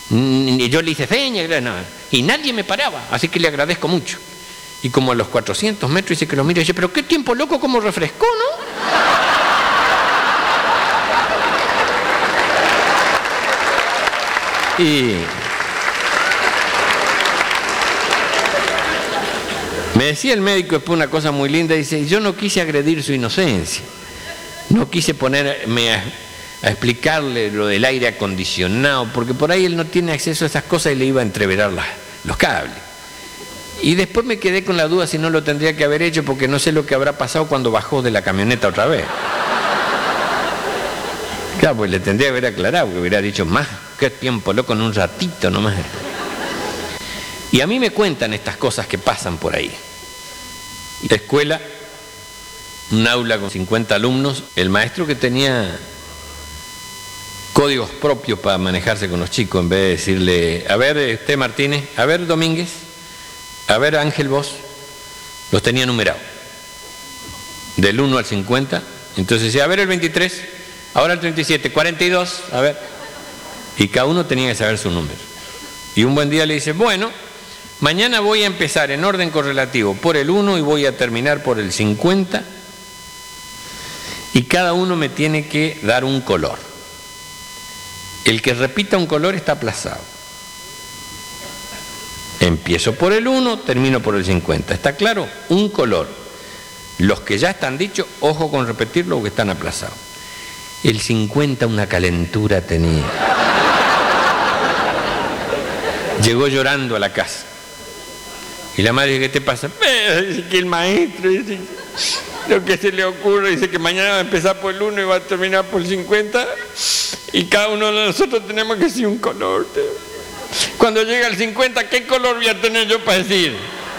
Y yo le hice señas, y nadie me paraba, así que le agradezco mucho. Y como a los 400 metros dice que lo mira y dice, pero qué tiempo loco, cómo refrescó, ¿no? Y me decía el médico después una cosa muy linda, dice, yo no quise agredir su inocencia, no quise ponerme a explicarle lo del aire acondicionado, porque por ahí él no tiene acceso a esas cosas y le iba a entreverar los cables. Y después me quedé con la duda si no lo tendría que haber hecho, porque no sé lo que habrá pasado cuando bajó de la camioneta otra vez. Claro, pues le tendría que haber aclarado, porque hubiera dicho, más, qué tiempo loco, en un ratito nomás. Y a mí me cuentan estas cosas que pasan por ahí. La escuela, un aula con 50 alumnos, el maestro que tenía códigos propios para manejarse con los chicos, en vez de decirle, a ver, Martínez, a ver, Domínguez, a ver, Ángel, vos, los tenía numerados, del 1 al 50, entonces decía, a ver el 23, ahora el 37, 42, a ver, y cada uno tenía que saber su número. Y un buen día le dice, bueno, mañana voy a empezar en orden correlativo por el 1 y voy a terminar por el 50, y cada uno me tiene que dar un color. El que repita un color está aplazado. Empiezo por el 1, termino por el 50. ¿Está claro? Un color. Los que ya están dichos, ojo con repetirlo porque están aplazados. El 50 una calentura tenía. Llegó llorando a la casa. Y la madre dice, ¿qué te pasa? Dice que el maestro, dice, lo que se le ocurre, dice que mañana va a empezar por el 1 y va a terminar por el 50, y cada uno de nosotros tenemos que decir un color. Cuando llega el 50, ¿qué color voy a tener yo para decir?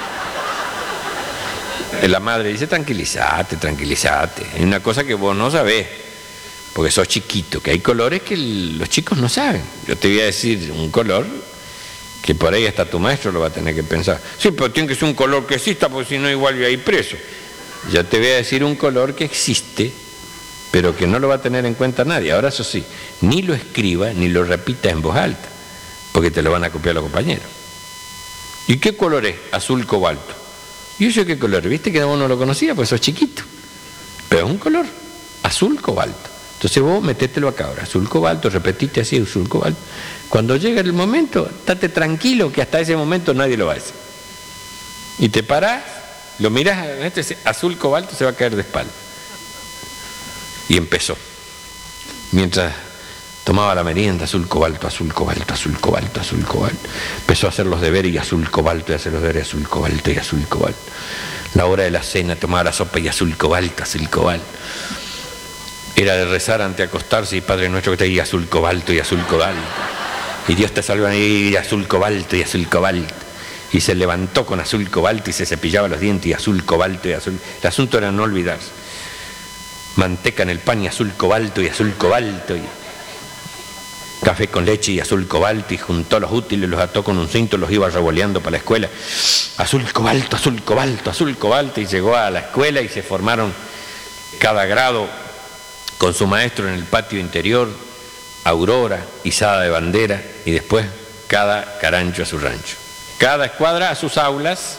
La madre dice, tranquilízate, tranquilízate. Hay una cosa que vos no sabés, porque sos chiquito, que hay colores que los chicos no saben. Yo te voy a decir un color que por ahí hasta tu maestro lo va a tener que pensar. Sí, pero tiene que ser un color que exista, porque si no igual voy a ir preso. Yo te voy a decir un color que existe, pero que no lo va a tener en cuenta nadie. Ahora eso sí, ni lo escriba ni lo repita en voz alta, porque te lo van a copiar los compañeros. ¿Y qué color es? Azul cobalto. ¿Y eso qué color? ¿Viste que uno no lo conocía? Pues sos chiquito. Pero es un color, azul cobalto. Entonces vos metételo acá ahora, azul cobalto, repetiste así, azul cobalto. Cuando llega el momento, estate tranquilo que hasta ese momento nadie lo va a decir. Y te parás, lo mirás, este azul cobalto se va a caer de espalda. Y empezó. Mientras tomaba la merienda, azul cobalto, azul cobalto, azul cobalto, azul cobalto. Empezó a hacer los deberes y azul cobalto, y hacer los deberes, azul cobalto y azul cobalto. La hora de la cena, tomaba la sopa y azul cobalto, azul cobalto. Era de rezar antes de acostarse y Padre Nuestro que te diga azul cobalto y azul cobalto. Y Dios te salva y azul cobalto y azul cobalto. Y se levantó con azul cobalto y se cepillaba los dientes y azul cobalto y azul. El asunto era no olvidarse. Manteca en el pan y azul cobalto y azul cobalto. Y café con leche y azul cobalto. Y juntó los útiles, los ató con un cinto, los iba revoleando para la escuela. Azul cobalto, azul cobalto, azul cobalto. Y llegó a la escuela y se formaron cada grado con su maestro en el patio interior, aurora, izada de bandera, y después cada carancho a su rancho. Cada escuadra a sus aulas,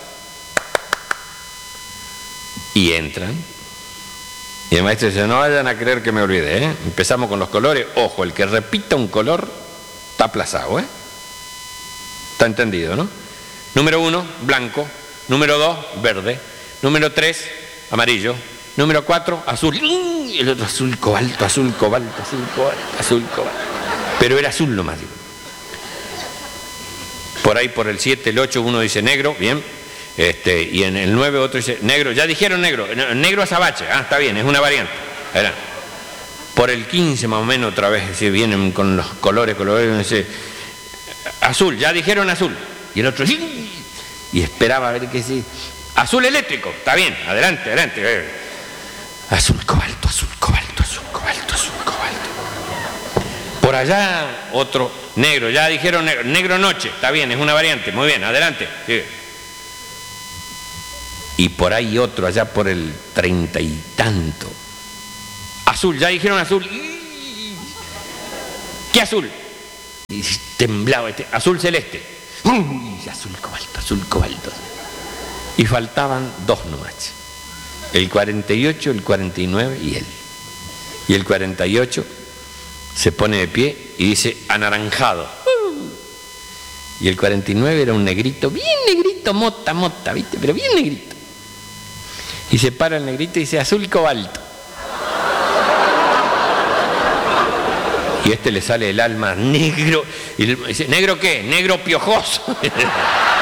y entran. Y el maestro dice, no vayan a creer que me olvidé, ¿eh? Empezamos con los colores. Ojo, el que repita un color está aplazado, ¿eh? Está entendido, ¿no? Número 1, blanco. Número 2, verde. Número 3, amarillo. Número 4, azul. Y el otro azul cobalto, azul cobalto, azul cobalto, azul cobalto. Pero era azul nomás. Por ahí por el 7, el 8 uno dice negro, bien. Y en el 9 otro dice negro. Ya dijeron negro. Negro azabache. Ah, está bien, es una variante. Era. Por el 15 más o menos otra vez, si vienen con los colores, uno dice azul. Ya dijeron azul. Y el otro sí. Y esperaba a ver qué sí. Azul eléctrico. Está bien, adelante, adelante. Azul cobalto, azul cobalto, azul cobalto, azul cobalto. Por allá otro negro, ya dijeron negro, negro noche, está bien, es una variante, muy bien, adelante. Sigue. Y por ahí otro, allá por el 30 y tanto. Azul, ya dijeron azul. ¿Qué azul? y temblaba, azul celeste. Uy, azul cobalto, azul cobalto. Y faltaban 2 nomás. El 48, el 49 y él. Y el 48 se pone de pie y dice anaranjado. Y el 49 era un negrito, bien negrito, mota, ¿viste? Pero bien negrito. Y se para el negrito y dice azul cobalto. Y le sale el alma negro. Y dice, ¿negro qué? Negro piojoso.